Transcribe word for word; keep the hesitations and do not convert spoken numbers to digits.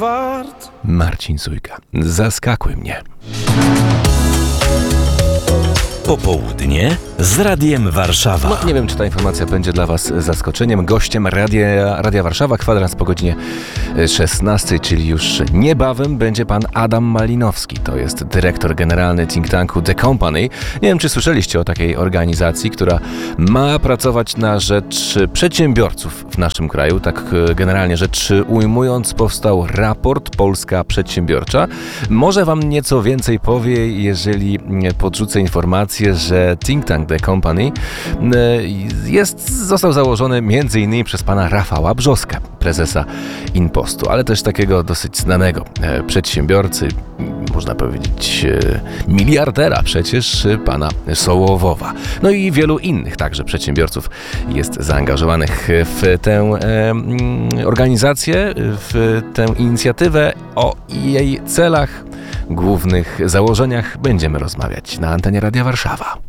wart. Marcin Sujka. Zaskakuj mnie. Popołudnie z Radiem Warszawa. No, nie wiem, czy ta informacja będzie dla Was zaskoczeniem. Gościem Radia, Radia Warszawa, kwadrans po godzinie szesnastej, czyli już niebawem, będzie pan Adam Malinowski. To jest dyrektor generalny think tanku The Company. Nie wiem, czy słyszeliście o takiej organizacji, która ma pracować na rzecz przedsiębiorców w naszym kraju. Tak generalnie rzecz ujmując, powstał raport Polska Przedsiębiorcza. Może Wam nieco więcej powie, jeżeli podrzucę informację, że think tank The Company jest, został założony między innymi przez pana Rafała Brzoska, prezesa Inpostu, ale też takiego dosyć znanego przedsiębiorcy, można powiedzieć miliardera przecież, pana Sołowowa. No i wielu innych także przedsiębiorców jest zaangażowanych w tę e, organizację, w tę inicjatywę. O jej celach, głównych założeniach będziemy rozmawiać na antenie Radia Warszawa.